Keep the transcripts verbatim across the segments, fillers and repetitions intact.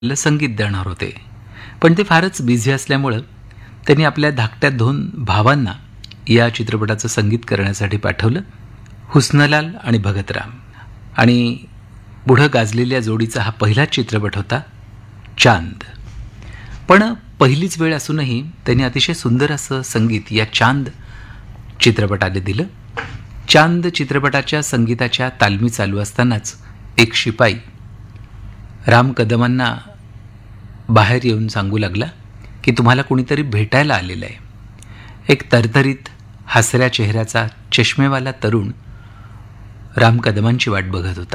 ला संगीत देणार होते, पण ते फारच बिझी असल्यामुळं त्यांनी आपल्या धाकट्या दोन भावांना या चित्रपटाचं संगीत करण्यासाठी पाठवलं, हुस्नलाल आणि भगतराम. आणि पुढं गाजलेल्या जोडीचा हा पहिलाच चित्रपट होता चांद. पण पहिलीच वेळ असूनही त्यांनी अतिशय सुंदर असं संगीत या चांद चित्रपटाला दिलं. चांद चित्रपटाच्या संगीताच्या तालमी चालू असतानाच एक शिपाई राम कदमांना बाहेर येऊन सांगू लागला की तुम्हाला कोणीतरी भेटायला आलेलं आहे. एक तरतरीत हसऱ्या चेहऱ्याचा चष्मेवाला तरुण राम कदमांची वाट बघत होता.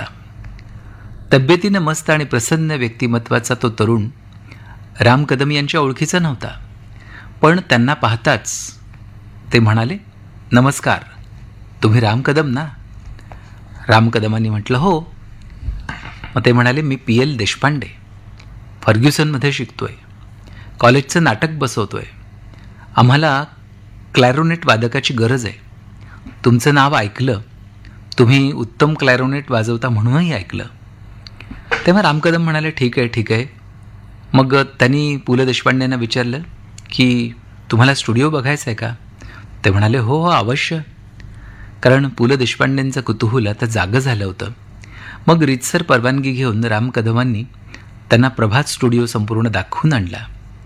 तब्येतीनं मस्त आणि प्रसन्न व्यक्तिमत्वाचा तो तरुण राम कदम यांच्या ओळखीचा नव्हता, पण त्यांना पाहताच ते म्हणाले, नमस्कार, तुम्ही राम कदम ना? राम कदमांनी म्हटलं हो. मग ते म्हणाले, मी पी एल देशपांडे, फर्ग्युसनमध्ये शिकतोय, कॉलेजचं नाटक बसवतोय, आम्हाला क्लॅरोनेट वादकाची गरज आहे. तुमचं नाव ऐकलं, तुम्ही उत्तम क्लॅरोनेट वाजवता म्हणूनही ऐकलं. तेव्हा राम कदम म्हणाले, ठीक आहे ठीक आहे. मग त्यांनी पु ल देशपांडेंना विचारलं की तुम्हाला स्टुडिओ बघायचा आहे का? ते म्हणाले हो हो अवश्य. कारण पु ल देशपांडेंचं कुतूहल आता जागं झालं होतं. मग रीतसर परवानगी घेऊन राम कदमांनी त्यांना प्रभात स्टुडिओ संपूर्ण दाखवून आणला.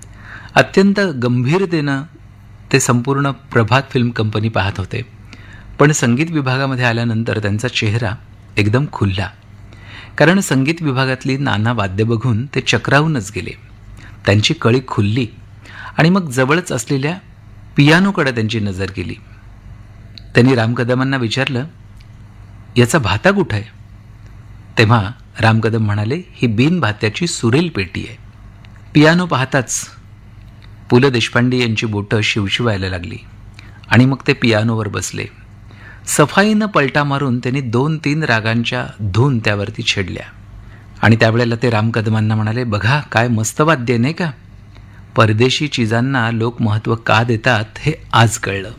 अत्यंत गंभीरतेनं ते संपूर्ण प्रभात फिल्म कंपनी पाहत होते, पण संगीत विभागामध्ये आल्यानंतर त्यांचा चेहरा एकदम खुलला. कारण संगीत विभागातली नाना वाद्य बघून ते चक्रावूनच गेले. त्यांची कळी खुलली आणि मग जवळच असलेल्या पियानोकडे त्यांची नजर गेली. त्यांनी राम कदमांना विचारलं, याचा भाता कुठं आहे? तेव्हा राम कदम म्हणाले, ही बिन भात्याची सुरेल पेटी आहे. पियानो पाहताच पु ल देशपांडे यांची बोटं शिवशिवायला लागली आणि मग ते पियानोवर बसले. सफाईनं पलटा मारून त्यांनी दोन तीन रागांच्या धून त्यावरती छेडल्या आणि त्यावेळेला ते राम कदमांना म्हणाले, बघा काय मस्त वाद्य नाही का? परदेशी चीजांना लोक महत्त्व का देतात हे आज कळलं.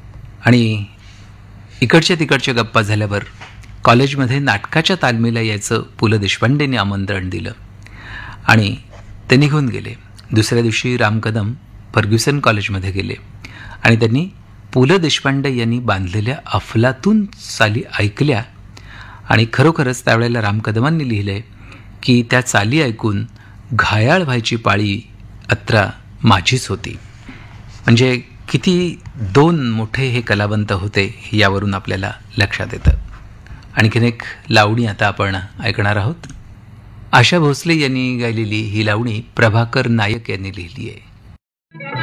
आणि इकडच्या तिकडच्या गप्पा झाल्यावर कॉलेजमध्ये नाटकाच्या तालमीला यायचं पु ल देशपांडेंनी आमंत्रण दिलं आणि ते निघून गेले. दुसऱ्या दिवशी राम कदम फर्ग्युसन कॉलेजमध्ये गेले आणि त्यांनी पु ल देशपांडे यांनी बांधलेल्या अफलातून चाली ऐकल्या. आणि खरोखरच त्यावेळेला राम कदमांनी लिहिलंय की त्या चाली ऐकून घायाळ व्हायची पाळी अत्रा माझीच होती. म्हणजे किती दोन मोठे हे कलावंत होते यावरून आपल्याला लक्षात येतं. आणखीन एक लावणी आता आपण ऐकणार आहोत. आशा भोसले यांनी गायलेली ही लावणी प्रभाकर नायक यांनी लिहिली आहे.